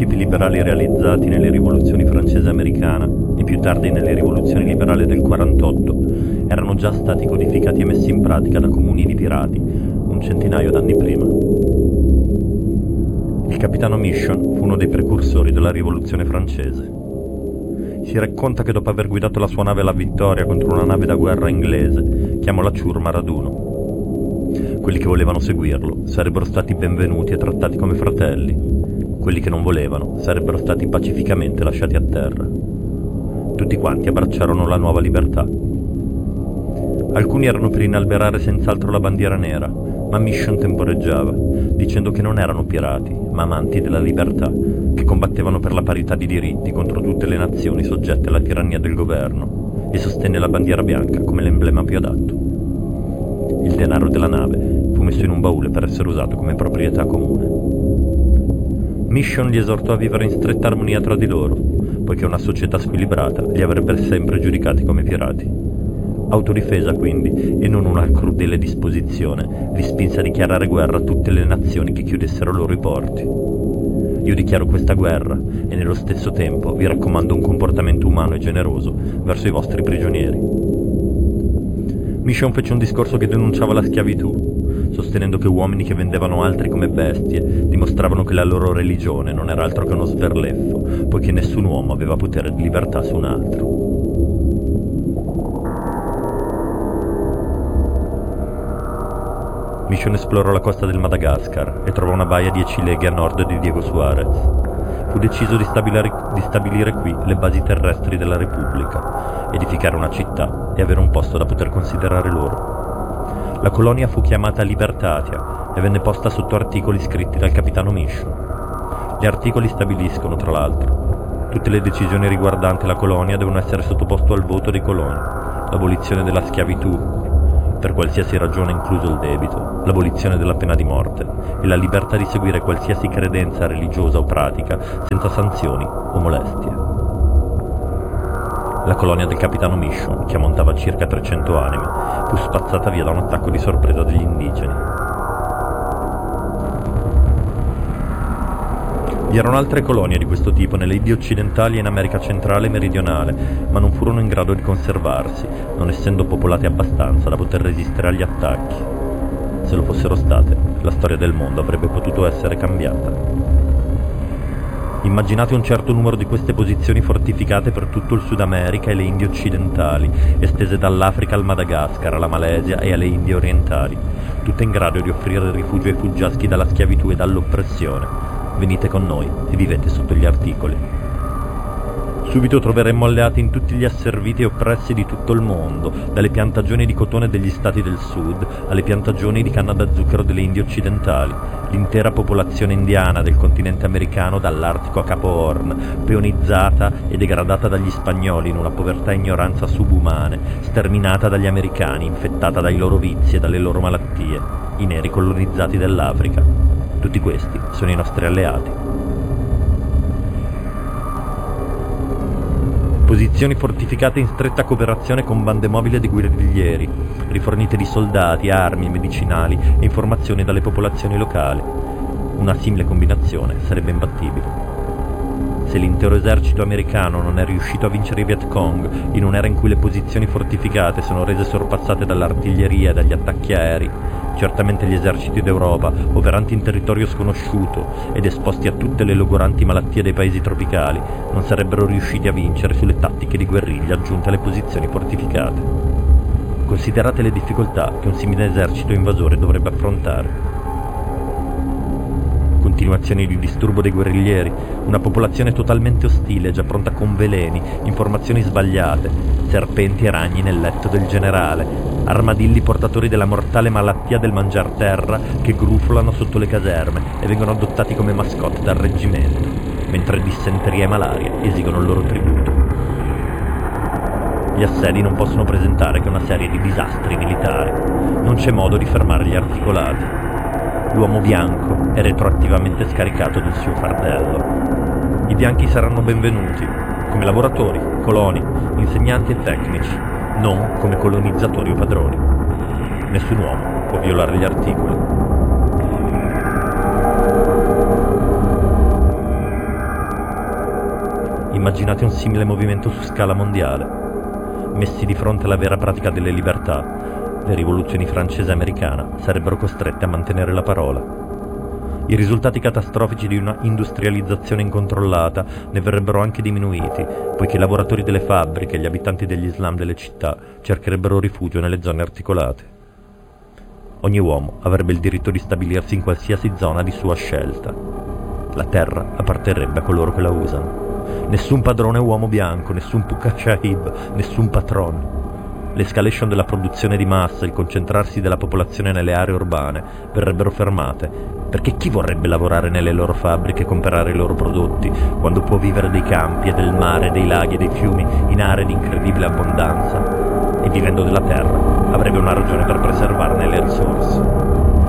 principi liberali realizzati nelle rivoluzioni francese e americana e più tardi nelle rivoluzioni liberali del 48 erano già stati codificati e messi in pratica da comuni di pirati un centinaio d'anni prima. Il capitano Mission fu uno dei precursori della rivoluzione francese. Si racconta che dopo aver guidato la sua nave alla vittoria contro una nave da guerra inglese, chiamò la ciurma a raduno. Quelli che volevano seguirlo sarebbero stati benvenuti e trattati come fratelli. Quelli che non volevano sarebbero stati pacificamente lasciati a terra. Tutti quanti abbracciarono la nuova libertà. Alcuni erano per inalberare senz'altro la bandiera nera, ma Mission temporeggiava, dicendo che non erano pirati, ma amanti della libertà, che combattevano per la parità di diritti contro tutte le nazioni soggette alla tirannia del governo, e sostenne la bandiera bianca come l'emblema più adatto. Il denaro della nave fu messo in un baule per essere usato come proprietà comune. Mission li esortò a vivere in stretta armonia tra di loro, poiché una società squilibrata li avrebbe sempre giudicati come pirati. Autodifesa quindi, e non una crudele disposizione, li spinse a dichiarare guerra a tutte le nazioni che chiudessero loro i porti. Io dichiaro questa guerra e nello stesso tempo vi raccomando un comportamento umano e generoso verso i vostri prigionieri. Mission fece un discorso che denunciava la schiavitù, sostenendo che uomini che vendevano altri come bestie dimostravano che la loro religione non era altro che uno sverleffo, poiché nessun uomo aveva potere di libertà su un altro. Mission esplorò la costa del Madagascar e trovò una baia 10 leghe a nord di Diego Suarez. Fu deciso di stabilire qui le basi terrestri della Repubblica, edificare una città e avere un posto da poter considerare loro. La colonia fu chiamata Libertatia e venne posta sotto articoli scritti dal capitano Mission. Gli articoli stabiliscono, tra l'altro, tutte le decisioni riguardanti la colonia devono essere sottoposte al voto dei coloni, l'abolizione della schiavitù, per qualsiasi ragione incluso il debito, l'abolizione della pena di morte e la libertà di seguire qualsiasi credenza religiosa o pratica senza sanzioni o molestie. La colonia del capitano Mission, che ammontava circa 300 anime, fu spazzata via da un attacco di sorpresa degli indigeni. Vi erano altre colonie di questo tipo nelle Indie occidentali e in America centrale e meridionale, ma non furono in grado di conservarsi, non essendo popolate abbastanza da poter resistere agli attacchi. Se lo fossero state, la storia del mondo avrebbe potuto essere cambiata. Immaginate un certo numero di queste posizioni fortificate per tutto il Sud America e le Indie occidentali, estese dall'Africa al Madagascar, alla Malesia e alle Indie orientali, tutte in grado di offrire rifugio ai fuggiaschi dalla schiavitù e dall'oppressione. Venite con noi e vivete sotto gli articoli. Subito troveremmo alleati in tutti gli asserviti e oppressi di tutto il mondo, dalle piantagioni di cotone degli stati del sud alle piantagioni di canna da zucchero delle Indie occidentali, l'intera popolazione indiana del continente americano dall'Artico a Capo Horn, peonizzata e degradata dagli spagnoli in una povertà e ignoranza subumane, sterminata dagli americani, infettata dai loro vizi e dalle loro malattie, i neri colonizzati dell'Africa. Tutti questi sono i nostri alleati. Posizioni fortificate in stretta cooperazione con bande mobili di guerriglieri, rifornite di soldati, armi, medicinali e informazioni dalle popolazioni locali. Una simile combinazione sarebbe imbattibile. Se l'intero esercito americano non è riuscito a vincere i Viet Cong in un'era in cui le posizioni fortificate sono rese sorpassate dall'artiglieria e dagli attacchi aerei, certamente gli eserciti d'Europa, operanti in territorio sconosciuto ed esposti a tutte le logoranti malattie dei paesi tropicali, non sarebbero riusciti a vincere sulle tattiche di guerriglia aggiunte alle posizioni fortificate. Considerate le difficoltà che un simile esercito invasore dovrebbe affrontare. Continuazioni di disturbo dei guerriglieri, una popolazione totalmente ostile, già pronta con veleni, informazioni sbagliate, serpenti e ragni nel letto del generale, armadilli portatori della mortale malattia del mangiar terra che grufolano sotto le caserme e vengono adottati come mascotte dal reggimento, mentre dissenteria e malaria esigono il loro tributo. Gli assedi non possono presentare che una serie di disastri militari. Non c'è modo di fermare gli articolati. L'uomo bianco è retroattivamente scaricato del suo fardello. I bianchi saranno benvenuti come lavoratori, coloni, insegnanti e tecnici, non come colonizzatori o padroni. Nessun uomo può violare gli articoli. Immaginate un simile movimento su scala mondiale. Messi di fronte alla vera pratica delle libertà, le rivoluzioni francese e americana sarebbero costrette a mantenere la parola. I risultati catastrofici di una industrializzazione incontrollata ne verrebbero anche diminuiti, poiché i lavoratori delle fabbriche e gli abitanti degli slum delle città cercherebbero rifugio nelle zone articolate. Ogni uomo avrebbe il diritto di stabilirsi in qualsiasi zona di sua scelta. La terra apparterrebbe a coloro che la usano. Nessun padrone uomo bianco, nessun Puka Shahib, nessun patron. L'escalation della produzione di massa, il concentrarsi della popolazione nelle aree urbane verrebbero fermate, perché chi vorrebbe lavorare nelle loro fabbriche e comprare i loro prodotti, quando può vivere dei campi e del mare, dei laghi e dei fiumi in aree di incredibile abbondanza? E vivendo della terra avrebbe una ragione per preservarne le risorse.